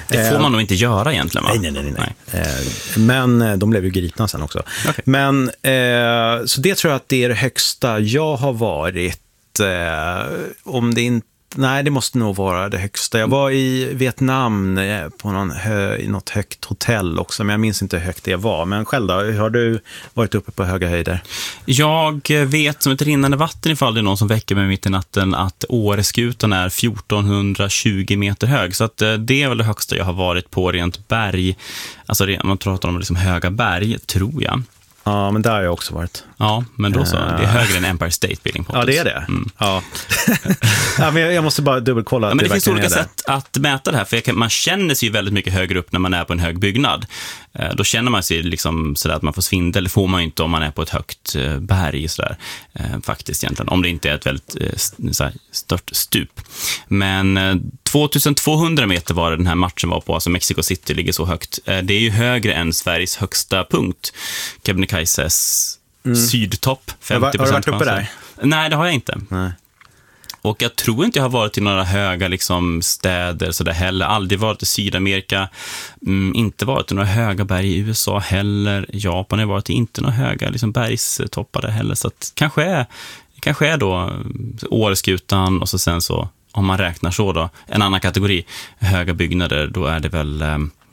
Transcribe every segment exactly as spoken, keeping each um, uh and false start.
Det får man nog inte göra egentligen, va? Nej, nej, nej. nej. nej. Eh, men de blev ju gripna sen också. Okay. Men, eh, så det tror jag att det är det högsta jag har varit. Eh, om det inte Nej, det måste nog vara det högsta. Jag var i Vietnam på någon hö, i något högt hotell också, men jag minns inte hur högt det var. Men själv då, har du varit uppe på höga höjder? Jag vet som ett rinnande vatten, ifall det är någon som väcker mig mitt i natten, att Åreskutan är fjortonhundratjugo meter hög. Så att det är väl det högsta jag har varit på rent berg. Alltså man pratar om liksom höga berg, tror jag. Ja, men där har jag också varit. Ja, men då så. Det är högre än Empire State Building. Ja, det är det. Mm. Ja. Ja, men jag måste bara dubbelkolla. Ja, men det, det finns olika det. sätt att mäta det här. För kan, man känner sig ju väldigt mycket högre upp när man är på en hög byggnad. Eh, då känner man sig liksom sådär att man får svindel. Det får man ju inte om man är på ett högt eh, berg. Sådär, eh, faktiskt egentligen. Om det inte är ett väldigt eh, sådär, stört stup. Men eh, tvåtusentvåhundra meter var det den här matchen var på. Alltså Mexico City ligger så högt. Eh, det är ju högre än Sveriges högsta punkt. Kebnekaises Mm. sydtopp, femtio procent. Har du varit uppe där? Nej, det har jag inte. Nej. Och jag tror inte jag har varit i några höga liksom, städer så där heller. Aldrig varit i Sydamerika. Mm, inte varit i några höga berg i U S A heller. Japan har varit i inte några höga liksom, bergstoppar där heller. Så att kanske är, kanske är då Åreskutan och så sen så, om man räknar så då, en annan kategori, höga byggnader, då är det väl,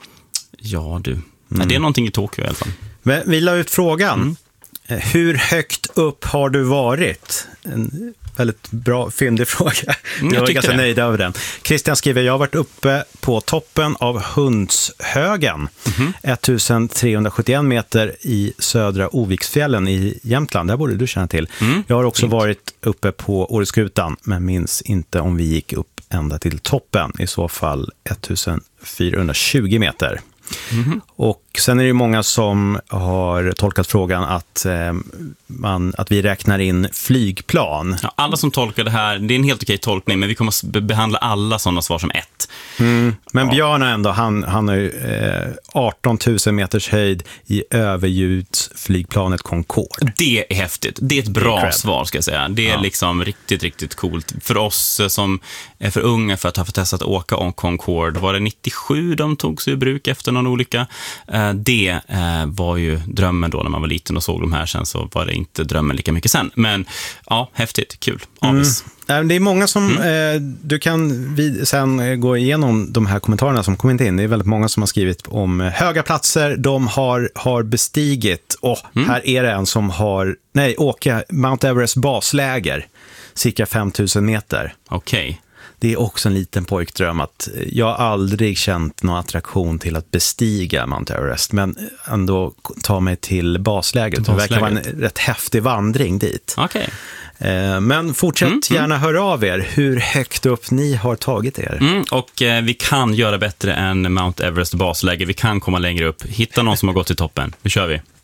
ja du, mm. Nej, det är någonting i Tokyo i alla fall. Men vi la ut frågan. Mm. Hur högt upp har du varit? En väldigt bra, fyndig fråga. Mm, jag är ganska det. nöjd över den. Christian skriver, jag har varit uppe på toppen av Hundshögen. Mm-hmm. ettusentrehundrasjuttioen meter i södra Oviksfjällen i Jämtland. Där borde du känna till. Mm, jag har också fint. varit uppe på Åreskutan, men minns inte om vi gick upp ända till toppen. I så fall ettusenfyrahundratjugo meter. Mm-hmm. Och sen är det många som har tolkat frågan att, eh, man, att vi räknar in flygplan. Ja, alla som tolkar det här, det är en helt okej tolkning, men vi kommer att behandla alla sådana svar som ett. Mm. Men ja. Björn ändå, han, han har ju eh, arton tusen meters höjd i överljudsflygplanet Concorde. Det är häftigt. Det är ett bra är svar, ska jag säga. Det är ja. liksom riktigt, riktigt coolt. För oss som är för unga för att ha fått testat att åka om Concorde, var det nittiosju de tog sig i bruk efter någon olycka. Det var ju drömmen då när man var liten och såg de här. Sen så var det inte drömmen lika mycket sen. Men ja, häftigt, kul. Avis. Mm. Det är många som, mm. eh, du kan vi, sen gå igenom de här kommentarerna som kommit in. Det är väldigt många som har skrivit om höga platser de har, har bestigit. Och mm. här är det en som har, nej, åka Mount Everest basläger, cirka fem tusen meter. Okej. Okay. Det är också en liten pojkdröm att jag har aldrig känt någon attraktion till att bestiga Mount Everest, men ändå ta mig till baslägret. Det verkar vara en rätt häftig vandring dit. Okej. Eh, men fortsätt mm, gärna mm. höra av er hur högt upp ni har tagit er. Mm, och eh, vi kan göra bättre än Mount Everest basläge. Vi kan komma längre upp. Hitta någon som har gått till toppen. Nu kör vi.